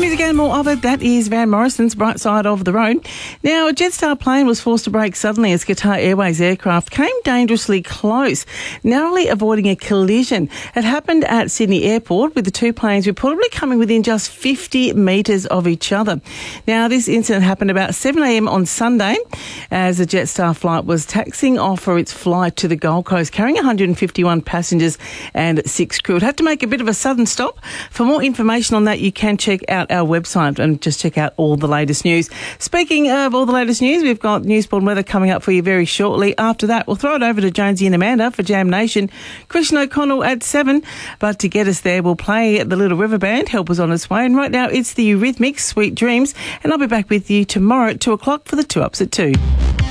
Music and more of it. That is Van Morrison's Bright Side of the Road. Now, a Jetstar plane was forced to brake suddenly as Qatar Airways aircraft came dangerously close, narrowly avoiding a collision. It happened at Sydney Airport, with the two planes reportedly coming within just 50 metres of each other. Now, this incident happened about 7 a.m. on Sunday as the Jetstar flight was taxiing off for its flight to the Gold Coast, carrying 151 passengers and 6 crew. It had to make a bit of a sudden stop. For more information on that, you can check out our website and just check out all the latest news. Speaking of all the latest news, we've got Newsborn weather coming up for you very shortly. After that, we'll throw it over to Jonesy and Amanda for Jam Nation. Christian O'Connell at 7. But to get us there, we'll play the Little River Band. Help us on its way. And right now, it's the Eurythmics, Sweet Dreams. And I'll be back with you tomorrow at 2 o'clock for the 2 Ups at 2.